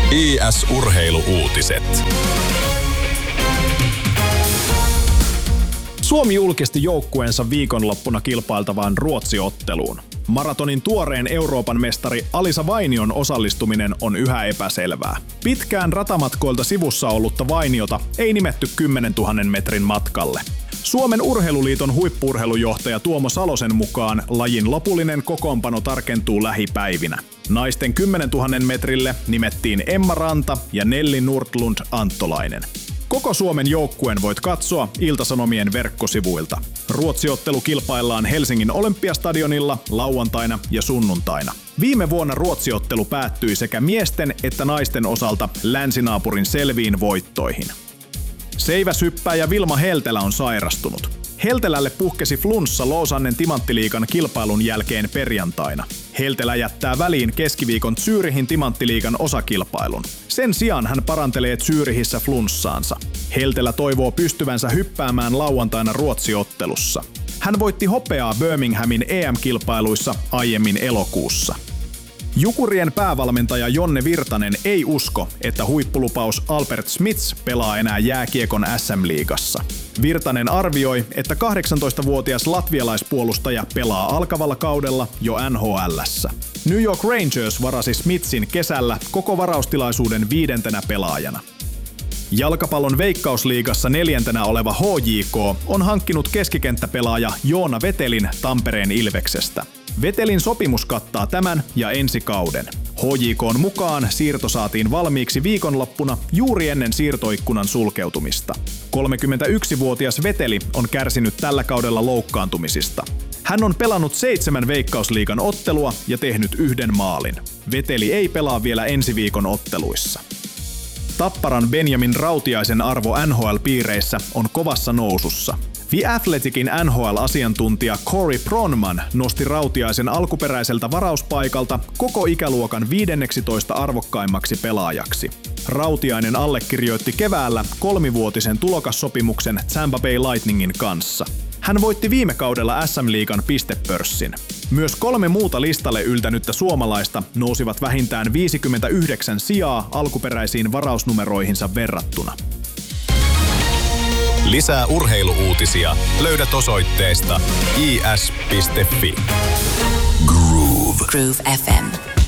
IS-urheilu-uutiset. Suomi julkisti joukkueensa viikonloppuna kilpailtavaan Ruotsi-otteluun. Maratonin tuoreen Euroopan mestari Alisa Vainion osallistuminen on yhä epäselvää. Pitkään ratamatkoilta sivussa ollutta Vainiota ei nimetty 10 000 metrin matkalle. Suomen urheiluliiton huippu-urheilujohtaja Tuomo Salosen mukaan lajin lopullinen kokoonpano tarkentuu lähipäivinä. Naisten 10 000 metrille nimettiin Emma Ranta ja Nelli Nordlund Anttolainen. Koko Suomen joukkueen voit katsoa Ilta-Sanomien verkkosivuilta. Ruotsi-ottelu kilpaillaan Helsingin Olympiastadionilla lauantaina ja sunnuntaina. Viime vuonna Ruotsi-ottelu päättyi sekä miesten että naisten osalta länsinaapurin selviin voittoihin. Seiväshyppääjä Vilma Heltelä on sairastunut. Heltelälle puhkesi flunssa Lausannen timanttiliigan kilpailun jälkeen perjantaina. Heltelä jättää väliin keskiviikon Zürihin timanttiliigan osakilpailun. Sen sijaan hän parantelee Zürihissä flunssaansa. Heltelä toivoo pystyvänsä hyppäämään lauantaina Ruotsi-ottelussa. Hän voitti hopeaa Birminghamin EM-kilpailuissa aiemmin elokuussa. Jukurien päävalmentaja Jonne Virtanen ei usko, että huippulupaus Albert Smits pelaa enää jääkiekon SM-liigassa. Virtanen arvioi, että 18-vuotias latvialaispuolustaja pelaa alkavalla kaudella jo NHL:ssä. New York Rangers varasi Smitsin kesällä koko varaustilaisuuden 5. pelaajana. Jalkapallon Veikkausliigassa 4. oleva HJK on hankkinut keskikenttäpelaaja Joona Vetelin Tampereen Ilveksestä. Vetelin sopimus kattaa tämän ja ensi kauden. HJK:n mukaan siirto saatiin valmiiksi viikonloppuna juuri ennen siirtoikkunan sulkeutumista. 31-vuotias Veteli on kärsinyt tällä kaudella loukkaantumisista. Hän on pelannut 7 Veikkausliigan ottelua ja tehnyt 1 maalin. Veteli ei pelaa vielä ensi viikon otteluissa. Tapparan Benjamin Rautiaisen arvo NHL-piireissä on kovassa nousussa. The Athleticin NHL-asiantuntija Corey Pronman nosti Rautiaisen alkuperäiseltä varauspaikalta koko ikäluokan 15 arvokkaimmaksi pelaajaksi. Rautiainen allekirjoitti keväällä 3-vuotisen tulokassopimuksen Tampa Bay Lightningin kanssa. Hän voitti viime kaudella SM-liigan pistepörssin. Myös 3 muuta listalle yltänyttä suomalaista nousivat vähintään 59 sijaa alkuperäisiin varausnumeroihinsa verrattuna. Lisää urheilu-uutisia löydät osoitteesta is.fi. Groove FM.